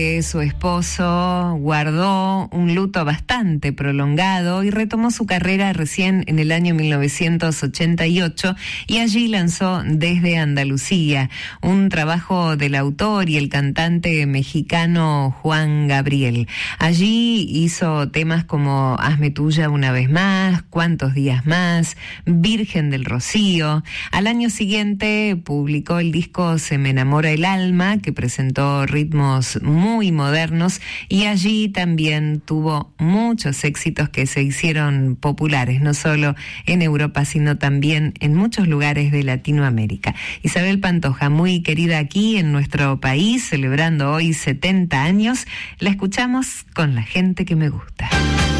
Su esposo guardó un luto bastante prolongado y retomó su carrera recién en el año 1988 y allí lanzó Desde Andalucía, un trabajo del autor y el cantante mexicano Juan Gabriel. Allí hizo temas como Hazme tuya una vez más, Cuántos días más, Virgen del Rocío. Al año siguiente publicó el disco Se me enamora el alma, que presentó ritmos muy modernos, y allí también tuvo muchos éxitos que se hicieron populares, no solo en Europa, sino también en muchos lugares de Latinoamérica. Isabel Pantoja, muy querida aquí en nuestro país, celebrando hoy 70 años, la escuchamos con La gente que me gusta.